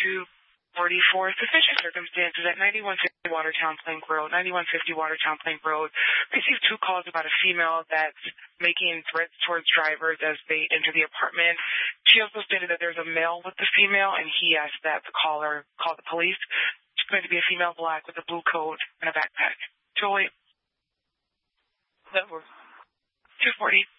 244 sufficient circumstances at 9150 Watertown Plank Road, 9150 Watertown Plank Road. Received 2 calls about a female that's making threats towards drivers as they enter the apartment. She also stated that there's a male with the female, and he asked that the caller call the police. She's going to be a female black with a blue coat and a backpack. 208. That works. 240.